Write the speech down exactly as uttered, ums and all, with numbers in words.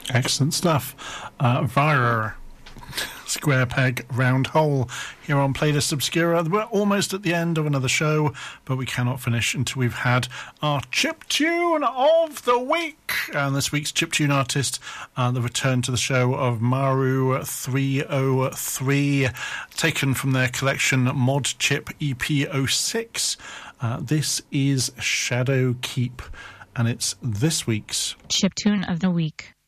Excellent stuff. Uh, Vira, Square Peg, Round Hole, here on Playlist Obscura. We're almost at the end of another show, but we cannot finish until we've had our chiptune of the week. And this week's chiptune artist, uh, the return to the show of Maru three oh three, taken from their collection Mod Chip E P oh six. Uh, this is Shadow Keep, and it's this week's chiptune of the week.